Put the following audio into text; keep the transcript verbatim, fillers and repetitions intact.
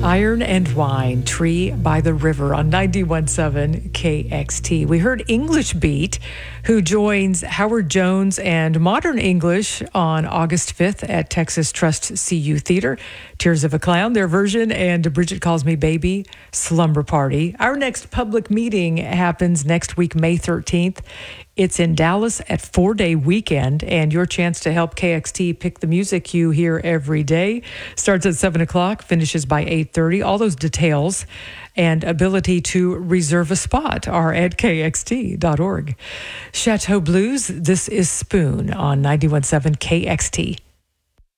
Iron and Wine, Tree by the River on ninety-one point seven K X T. We heard English Beat, who joins Howard Jones and Modern English on August fifth at Texas Trust C U Theater. Tears of a Clown, their version, and Bridget Calls Me Baby, Slumber Party. Our next public meeting happens next week, May thirteenth. It's in Dallas at Four Day Weekend, and your chance to help K X T pick the music you hear every day starts at seven o'clock, finishes by eight thirty. All those details and ability to reserve a spot are at K X T dot org. Chateau Blues, this is Spoon on ninety-one point seven K X T.